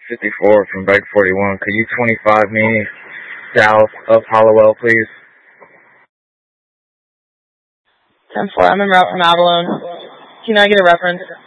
54 from Bike 41. Could you 25 me south of Hollowell, please? 10-4, I'm en route from Avalon. Can I get a reference?